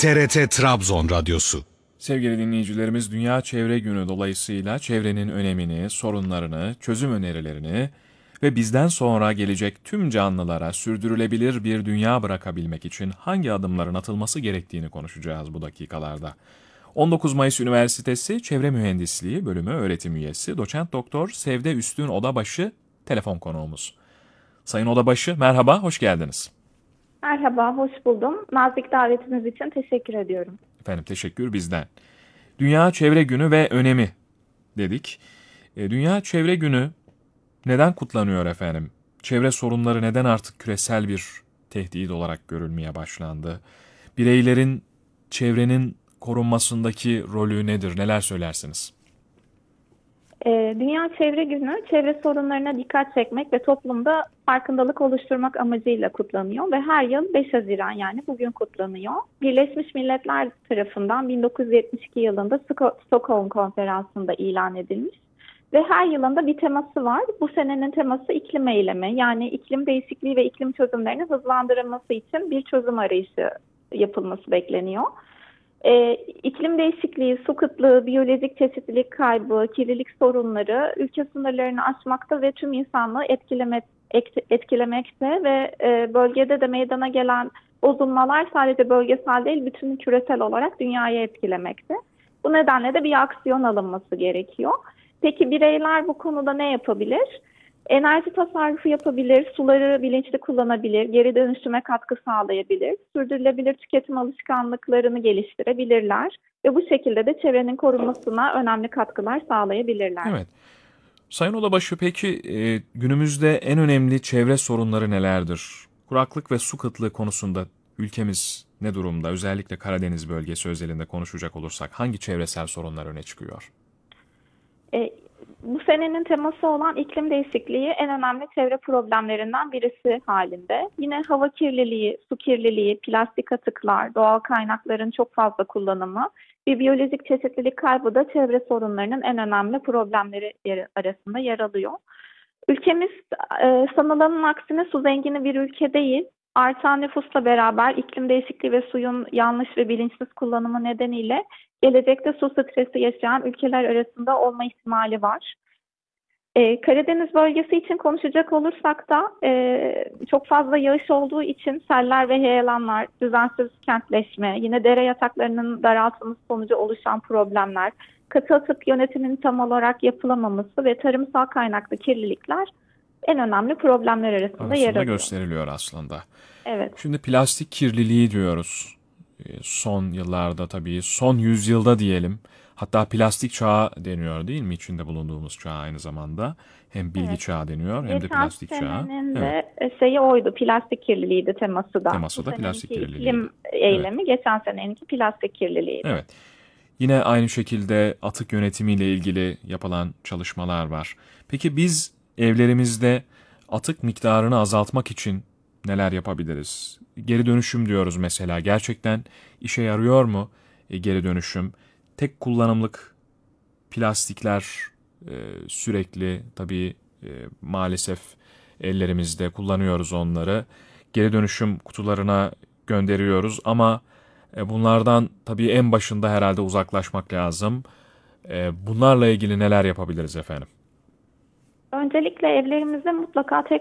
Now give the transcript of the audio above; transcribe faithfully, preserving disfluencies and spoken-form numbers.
T R T Trabzon Radyosu. Sevgili dinleyicilerimiz, Dünya Çevre Günü dolayısıyla çevrenin önemini, sorunlarını, çözüm önerilerini ve bizden sonra gelecek tüm canlılara sürdürülebilir bir dünya bırakabilmek için hangi adımların atılması gerektiğini konuşacağız bu dakikalarda. on dokuz Mayıs Üniversitesi Çevre Mühendisliği Bölümü öğretim üyesi Doçent Doktor Sevde Üstün Odabaşı telefon konuğumuz. Sayın Odabaşı, merhaba, hoş geldiniz. Merhaba, hoş buldum. Nazik davetiniz için teşekkür ediyorum. Efendim, teşekkür bizden. Dünya Çevre Günü ve önemi dedik. E, Dünya Çevre Günü neden kutlanıyor efendim? Çevre sorunları neden artık küresel bir tehdit olarak görülmeye başlandı? Bireylerin çevrenin korunmasındaki rolü nedir? Neler söylersiniz? Ee, Dünya Çevre Günü, çevre sorunlarına dikkat çekmek ve toplumda farkındalık oluşturmak amacıyla kutlanıyor ve her yıl beş Haziran, yani bugün kutlanıyor. Birleşmiş Milletler tarafından bin dokuz yüz yetmiş iki yılında Stockholm Konferansı'nda ilan edilmiş ve her yılında bir teması var. Bu senenin teması iklim eylemi, yani iklim değişikliği ve iklim çözümlerinin hızlandırılması için bir çözüm arayışı yapılması bekleniyor. Ee, iklim değişikliği, su kıtlığı, biyolojik çeşitlilik kaybı, kirlilik sorunları ülke sınırlarını aşmakta ve tüm insanlığı etkileme, etkilemekte ve e, bölgede de meydana gelen bozulmalar sadece bölgesel değil, bütün küresel olarak dünyayı etkilemekte. Bu nedenle de bir aksiyon alınması gerekiyor. Peki bireyler bu konuda ne yapabilir? Enerji tasarrufu yapabilir, suları bilinçli kullanabilir, geri dönüşüme katkı sağlayabilir, sürdürülebilir tüketim alışkanlıklarını geliştirebilirler ve bu şekilde de çevrenin korunmasına önemli katkılar sağlayabilirler. Evet. Sayın Odabaşı, peki e, günümüzde en önemli çevre sorunları nelerdir? Kuraklık ve su kıtlığı konusunda ülkemiz ne durumda? Özellikle Karadeniz bölgesi özelinde konuşacak olursak hangi çevresel sorunlar öne çıkıyor? E, Bu senenin teması olan iklim değişikliği en önemli çevre problemlerinden birisi halinde. Yine hava kirliliği, su kirliliği, plastik atıklar, doğal kaynakların çok fazla kullanımı ve biyolojik çeşitlilik kaybı da çevre sorunlarının en önemli problemleri arasında yer alıyor. Ülkemiz e, sanılanın aksine su zengini bir ülke değil. Artan nüfusla beraber iklim değişikliği ve suyun yanlış ve bilinçsiz kullanımı nedeniyle gelecekte su stresi yaşayan ülkeler arasında olma ihtimali var. Ee, Karadeniz bölgesi için konuşacak olursak da e, çok fazla yağış olduğu için seller ve heyelanlar, düzensiz kentleşme, yine dere yataklarının daraltılması sonucu oluşan problemler, katı atık yönetiminin tam olarak yapılamaması ve tarımsal kaynaklı kirlilikler en önemli problemler arasında, arasında yer alıyor. gösteriliyor aslında. Evet. Şimdi plastik kirliliği diyoruz. Son yıllarda, tabii son yüzyılda diyelim. Hatta plastik çağı deniyor değil mi? İçinde bulunduğumuz çağ aynı zamanda. Hem bilgi evet. çağı deniyor hem de plastik çağı. Geçen senenin evet. de şeyi oydu. Plastik kirliliğiydi teması da. Teması da plastik kirliliği. İklim eylemi evet. Geçen seneninki plastik kirliliğiydi. Evet. Yine aynı şekilde atık yönetimiyle ilgili yapılan çalışmalar var. Peki biz evlerimizde atık miktarını azaltmak için neler yapabiliriz? Geri dönüşüm diyoruz mesela. Gerçekten işe yarıyor mu e, geri dönüşüm? Tek kullanımlık plastikler e, sürekli tabii e, maalesef ellerimizde kullanıyoruz onları. Geri dönüşüm kutularına gönderiyoruz ama e, bunlardan tabii en başında herhalde uzaklaşmak lazım. E, bunlarla ilgili neler yapabiliriz efendim? Öncelikle evlerimizde mutlaka tek